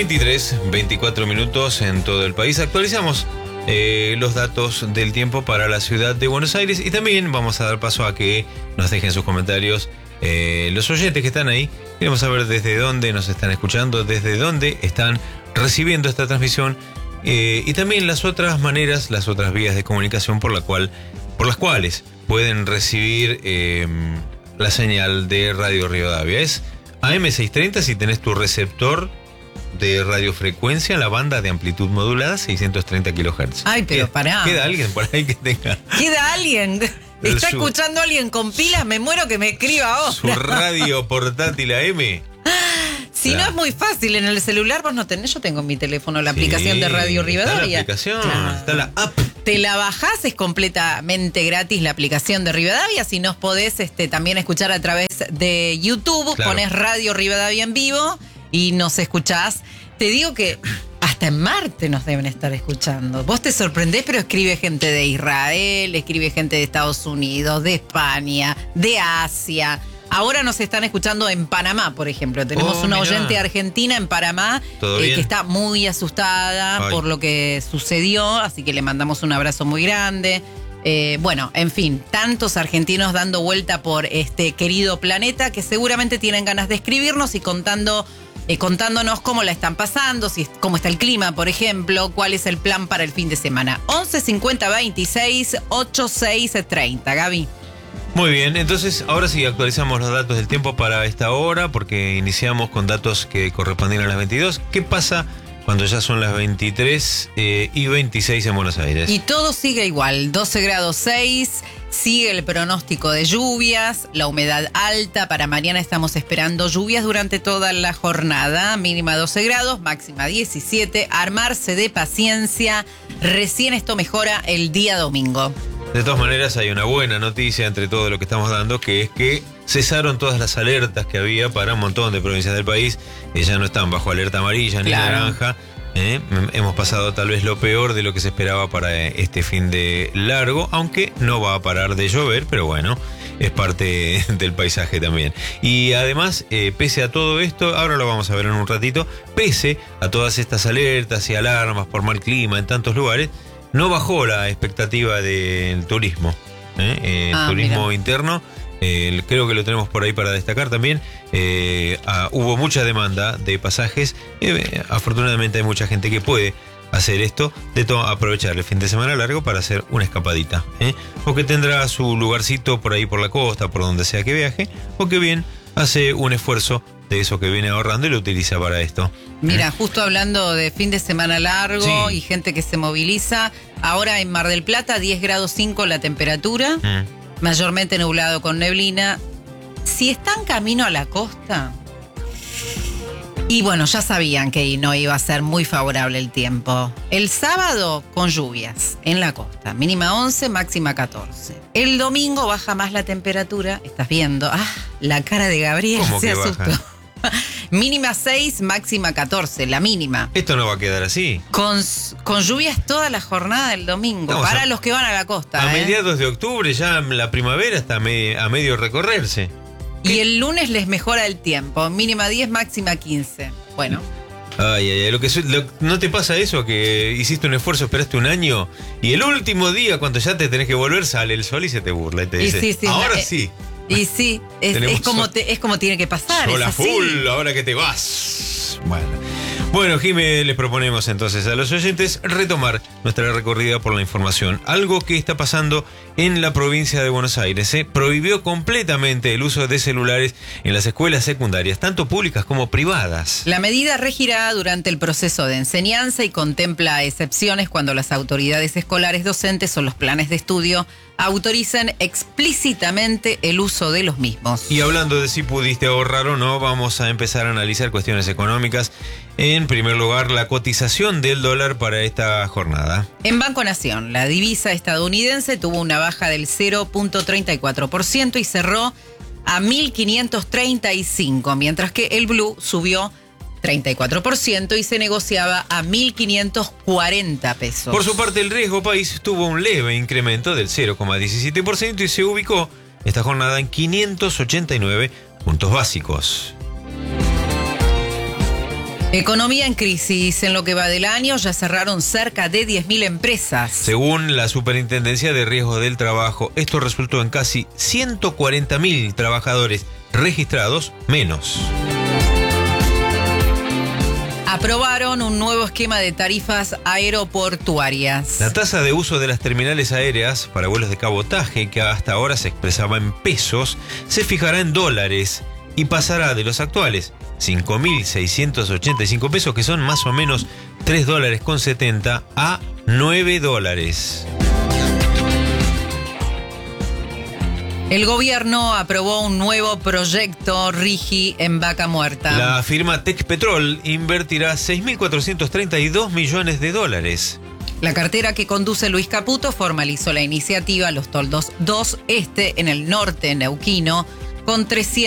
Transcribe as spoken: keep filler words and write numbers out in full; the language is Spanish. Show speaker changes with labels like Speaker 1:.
Speaker 1: veintitrés, veinticuatro minutos en todo el país. Actualizamos eh, los datos del tiempo para la ciudad de Buenos Aires y también vamos a dar paso a que nos dejen sus comentarios eh, los oyentes que están ahí. Queremos saber desde dónde nos están escuchando, desde dónde están recibiendo esta transmisión eh, y también las otras maneras, las otras vías de comunicación por la cual, por las cuales pueden recibir eh, la señal de Radio Rivadavia. Es A M seiscientos treinta si tenés tu receptor de radiofrecuencia, la banda de amplitud modulada, seiscientos treinta kilohertz.
Speaker 2: Ay, pero
Speaker 1: ¿Queda,
Speaker 2: pará.
Speaker 1: ¿Queda alguien por ahí que tenga?
Speaker 2: ¿Queda alguien? ¿Está
Speaker 1: su,
Speaker 2: escuchando a alguien con pilas? Me muero que me escriba ahora.
Speaker 1: Su radio portátil A M.
Speaker 2: Si claro. No es muy fácil, en el celular vos no tenés, yo tengo en mi teléfono la sí, aplicación de Radio Rivadavia.
Speaker 1: Está la aplicación, claro. Está la app.
Speaker 2: Te la bajás, es completamente gratis la aplicación de Rivadavia. Si nos podés este, también escuchar a través de YouTube, claro. Ponés Radio Rivadavia en vivo y nos escuchás. Te digo que hasta en Marte nos deben estar escuchando. Vos te sorprendés, pero escribe gente de Israel, escribe gente de Estados Unidos, de España, de Asia. Ahora nos están escuchando en Panamá, por ejemplo. Tenemos oh, una mirá. oyente argentina en Panamá eh, que está muy asustada Ay. por lo que sucedió, así que le mandamos un abrazo muy grande. Eh, bueno, en fin, tantos argentinos dando vuelta por este querido planeta que seguramente tienen ganas de escribirnos y contando, eh, contándonos cómo la están pasando, si, cómo está el clima, por ejemplo, cuál es el plan para el fin de semana. once cincuenta veintiséis ochenta y seis treinta, Gaby.
Speaker 1: Muy bien, entonces ahora sí actualizamos los datos del tiempo para esta hora porque iniciamos con datos que correspondían a las veintidós. ¿Qué pasa cuando ya son las veintitrés eh, y veintiséis en Buenos Aires?
Speaker 2: Y todo sigue igual, doce grados seis, sigue el pronóstico de lluvias, la humedad alta, para mañana estamos esperando lluvias durante toda la jornada, mínima doce grados, máxima diecisiete, armarse de paciencia, recién esto mejora el día domingo.
Speaker 1: De todas maneras hay una buena noticia entre todo lo que estamos dando, que es que cesaron todas las alertas que había para un montón de provincias del país, que ya no están bajo alerta amarilla ni claro. naranja. ¿eh? Hemos pasado tal vez lo peor de lo que se esperaba para este fin de largo, aunque no va a parar de llover, pero bueno, es parte del paisaje también. Y además, eh, pese a todo esto, ahora lo vamos a ver en un ratito, pese a todas estas alertas y alarmas por mal clima en tantos lugares, no bajó la expectativa del turismo, ¿eh? el ah, turismo mira. interno, eh, creo que lo tenemos por ahí para destacar también. Eh, ah, hubo mucha demanda de pasajes, eh, afortunadamente hay mucha gente que puede hacer esto, de todo aprovechar el fin de semana largo para hacer una escapadita, ¿eh? o que tendrá su lugarcito por ahí por la costa, por donde sea que viaje, o que bien hace un esfuerzo de eso que viene ahorrando y lo utiliza para esto.
Speaker 2: Mira, justo hablando de fin de semana largo sí. y gente que se moviliza, ahora en Mar del Plata diez grados cinco la temperatura, mm. mayormente nublado con neblina. Si están camino a la costa, y bueno, ya sabían que no iba a ser muy favorable el tiempo. El sábado con lluvias en la costa, mínima once, máxima catorce. El domingo baja más la temperatura, estás viendo, ah, la cara de Gabriel se asustó. Baja? Mínima seis, máxima catorce, la mínima.
Speaker 1: Esto no va a quedar así.
Speaker 2: Con, con lluvias toda la jornada del domingo, no, para o sea, los que van a la costa.
Speaker 1: A
Speaker 2: ¿eh?
Speaker 1: mediados de octubre, ya la primavera está me, a medio recorrerse.
Speaker 2: Y el lunes les mejora el tiempo, mínima diez, máxima quince. Bueno.
Speaker 1: Ay, ay, ay, lo que lo, ¿no te pasa eso? Que hiciste un esfuerzo, esperaste un año y el último día, cuando ya te tenés que volver, sale el sol y se te burla y te dice,
Speaker 2: y sí, sí,
Speaker 1: ahora
Speaker 2: la,
Speaker 1: sí.
Speaker 2: Y sí, es, es, como te, es como tiene que pasar.
Speaker 1: Sola
Speaker 2: es así.
Speaker 1: full, ahora que te vas. Bueno. Bueno, Jimé, les proponemos entonces a los oyentes retomar nuestra recorrida por la información. Algo que está pasando en la provincia de Buenos Aires. ¿eh? Prohibió completamente el uso de celulares en las escuelas secundarias, tanto públicas como privadas.
Speaker 2: La medida regirá durante el proceso de enseñanza y contempla excepciones cuando las autoridades escolares docentes o los planes de estudio autoricen explícitamente el uso de los mismos.
Speaker 1: Y hablando de si pudiste ahorrar o no, vamos a empezar a analizar cuestiones económicas. En primer lugar, la cotización del dólar para esta jornada.
Speaker 2: En Banco Nación, la divisa estadounidense tuvo una baja del cero punto treinta y cuatro por ciento y cerró a mil quinientos treinta y cinco, mientras que el blue subió treinta y cuatro por ciento y se negociaba a mil quinientos cuarenta pesos.
Speaker 1: Por su parte, el riesgo país tuvo un leve incremento del cero coma diecisiete por ciento y se ubicó esta jornada en quinientos ochenta y nueve puntos básicos.
Speaker 2: Economía en crisis. En lo que va del año ya cerraron cerca de diez mil empresas.
Speaker 1: Según la Superintendencia de Riesgo del Trabajo, esto resultó en casi ciento cuarenta mil trabajadores registrados menos.
Speaker 2: Aprobaron un nuevo esquema de tarifas aeroportuarias.
Speaker 1: La tasa de uso de las terminales aéreas para vuelos de cabotaje, que hasta ahora se expresaba en pesos, se fijará en dólares y pasará de los actuales cinco mil seiscientos ochenta y cinco pesos, que son más o menos tres dólares con setenta, a nueve dólares.
Speaker 2: El gobierno aprobó un nuevo proyecto RIGI en Vaca Muerta.
Speaker 1: La firma Tecpetrol invertirá seis mil cuatrocientos treinta y dos millones de dólares.
Speaker 2: La cartera que conduce Luis Caputo formalizó la iniciativa Los Toldos dos Este en el norte neuquino con trescientos